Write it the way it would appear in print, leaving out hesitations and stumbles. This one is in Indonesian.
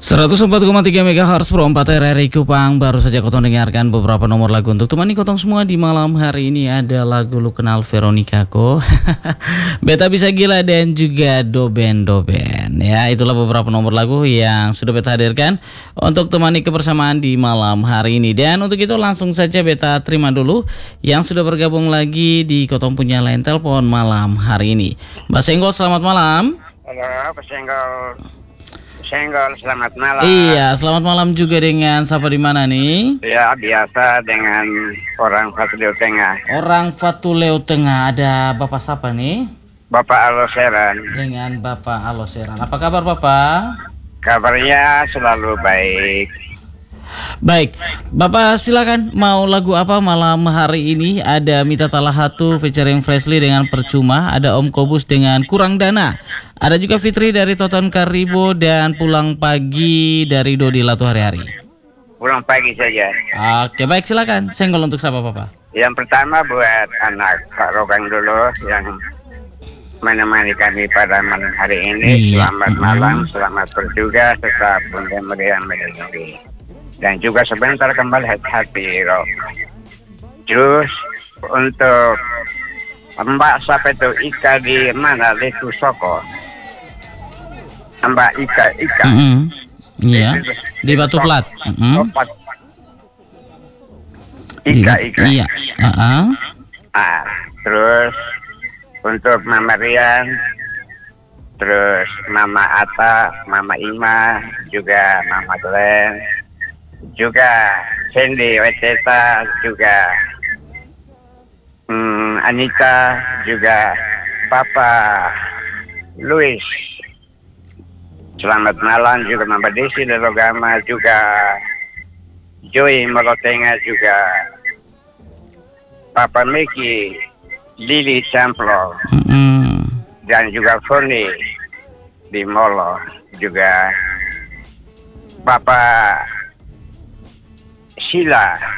104,3 MHz Pro 4 RRI Kupang. Baru saja Kotong dengarkan beberapa nomor lagu untuk temani Kotong semua di malam hari ini. Ada lagu Lu Kenal Veronica Ko, Beta Bisa Gila, dan juga Doben. Ya, itulah beberapa nomor lagu yang sudah Beta hadirkan untuk temani kebersamaan di malam hari ini. Dan untuk itu langsung saja Beta terima dulu yang sudah bergabung lagi di Kotong punya line telepon malam hari ini. Mbak Senggol, selamat malam. Halo, Pak Senggol, selamat malam. Iya, selamat malam juga dengan siapa di mana nih? Ya, biasa dengan orang Fatuleu Tengah. Orang Fatuleu Tengah, ada Bapak siapa nih? Bapak Aloseran. Dengan Bapak Aloseran. Apa kabar Bapak? Kabarnya selalu baik. Baik, Bapak silakan mau lagu apa malam hari ini? Ada Mita Talahatu featuring Freshly dengan Percuma, ada Om Kobus dengan Kurang Dana, ada juga Fitri dari Toton Karibo, dan Pulang Pagi dari Dodi Latu Hari-Hari. Pulang pagi saja. Oke, baik, silakan. Senggol untuk siapa Bapak? Yang pertama buat anak Pak Rogang dulu yang menemani kami pada malam hari ini. Iya. Selamat malam, selamat bertugas, tetap Bunda Meriam melindungi. Dan juga sebentar kembali hati-hati Rob. Terus untuk Mbak siapa itu Ika di mana Letu Soko, Mbak Ika. Iya. Di Batu Plat. Ika. Iya. Terus untuk Mama Rian, terus Mama Ata, Mama Ima, juga Mama Glenn, juga Sandy Weteta, juga Anita, juga Papa Luis. Selamat malam juga Mama Desi Delogama, juga Joy Molotenga, juga Papa Miki, Lili Samplo, dan juga Foni di Molo, juga Papa Sila